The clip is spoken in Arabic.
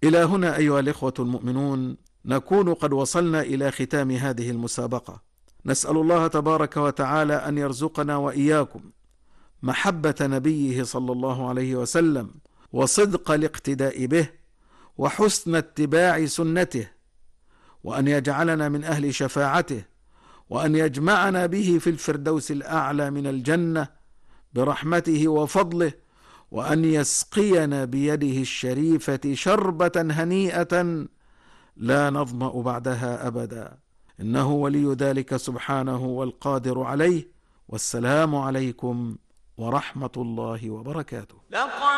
إلى هنا أيها الإخوة المؤمنون نكون قد وصلنا إلى ختام هذه المسابقة. نسأل الله تبارك وتعالى أن يرزقنا وإياكم محبة نبيه صلى الله عليه وسلم، وصدق الاقتداء به، وحسن اتباع سنته، وأن يجعلنا من أهل شفاعته، وأن يجمعنا به في الفردوس الأعلى من الجنة برحمته وفضله، وأن يسقينا بيده الشريفة شربة هنيئة لا نظمأ بعدها أبدا، إنه ولي ذلك سبحانه والقادر عليه. والسلام عليكم ورحمة الله وبركاته.